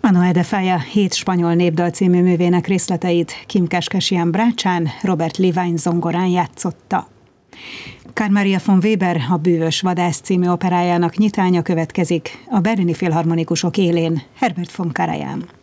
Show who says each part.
Speaker 1: A Noé de Falla 7 spanyol népdal című művének részleteit Kim Keskesian brácsán, Robert Levine zongorán játszotta. Carl Maria von Weber A bűvös vadász című operájának nyitánya következik, a berlini filharmonikusok élén Herbert von Karajan.